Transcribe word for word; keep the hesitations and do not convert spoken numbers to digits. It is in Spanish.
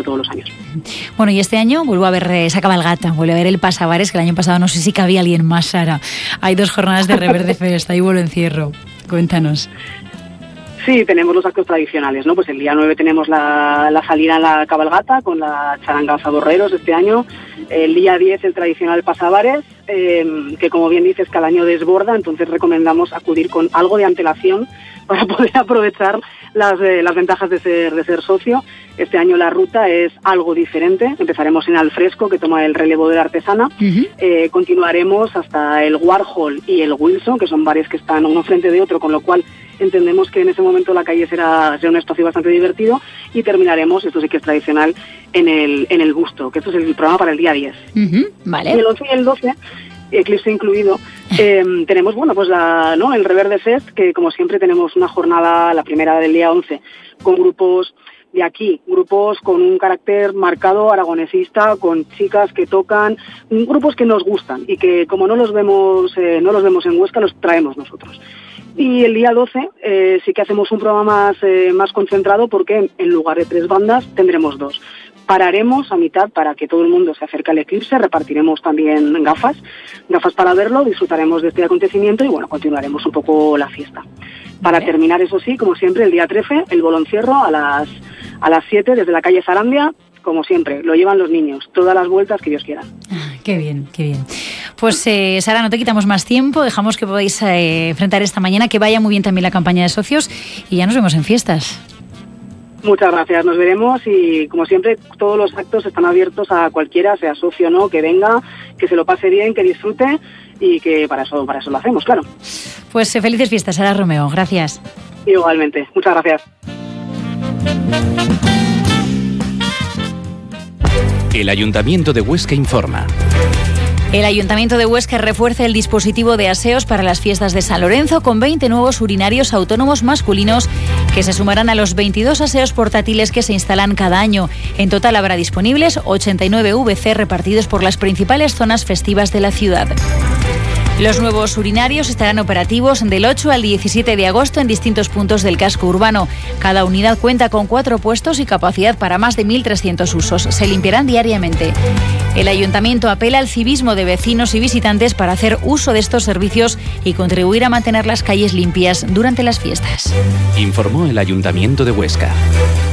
todos los años. Bueno, y este año vuelvo a ver esa cabalgata, vuelvo a ver el Pasabares, que el año pasado no sé si cabía alguien más, Sara. Hay dos jornadas de Reverde Fest, ahí vuelo encierro. Cuéntanos. Sí, tenemos los actos tradicionales, ¿no? Pues el día nueve tenemos la, la salida en la cabalgata con la charanga Zaborreros este año. El día diez el tradicional Pasabares, eh, que como bien dices, cada año desborda, entonces recomendamos acudir con algo de antelación para poder aprovechar las, eh, las ventajas de ser, de ser socio. Este año la ruta es algo diferente. Empezaremos en Alfresco, que toma el relevo de la Artesana. Uh-huh. Eh, continuaremos hasta el Warhol y el Wilson, que son bares que están uno frente de otro, con lo cual entendemos que en ese momento la calle será, será un espacio bastante divertido, y terminaremos, esto sí que es tradicional, en el, en el Busto, que esto es el programa para el día diez. Uh-huh. Vale. Y el once y el doce, Eclipse incluido, eh, tenemos bueno pues la, ¿no? el Reverde Fest, que como siempre tenemos una jornada, la primera del día once, con grupos de aquí, grupos con un carácter marcado aragonesista, con chicas que tocan, grupos que nos gustan y que como no los vemos, eh, no los vemos en Huesca, los traemos nosotros. Y el día doce eh, sí que hacemos un programa más, eh, más concentrado, porque en lugar de tres bandas tendremos dos. Pararemos a mitad para que todo el mundo se acerque al eclipse, repartiremos también gafas, gafas para verlo, disfrutaremos de este acontecimiento y bueno, continuaremos un poco la fiesta. Para ¿Vale? terminar, eso sí, como siempre, el día trece, el boloncierro a las, a las siete desde la calle Zarandia, como siempre, lo llevan los niños, todas las vueltas que Dios quiera. Ah, qué bien, qué bien. Pues eh, Sara, no te quitamos más tiempo, dejamos que podáis eh, enfrentar esta mañana, que vaya muy bien también la campaña de socios y ya nos vemos en fiestas. Muchas gracias, nos veremos y como siempre todos los actos están abiertos a cualquiera, sea socio o no, que venga, que se lo pase bien, que disfrute y que para eso, para eso lo hacemos, claro. Pues eh, felices fiestas, Sara Romeo, gracias. Igualmente, muchas gracias. El Ayuntamiento de Huesca informa. El Ayuntamiento de Huesca refuerza el dispositivo de aseos para las fiestas de San Lorenzo con veinte nuevos urinarios autónomos masculinos que se sumarán a los veintidós aseos portátiles que se instalan cada año. En total habrá disponibles ochenta y nueve V C repartidos por las principales zonas festivas de la ciudad. Los nuevos urinarios estarán operativos del ocho al diecisiete de agosto en distintos puntos del casco urbano. Cada unidad cuenta con cuatro puestos y capacidad para más de mil trescientos usos. Se limpiarán diariamente. El Ayuntamiento apela al civismo de vecinos y visitantes para hacer uso de estos servicios y contribuir a mantener las calles limpias durante las fiestas. Informó el Ayuntamiento de Huesca.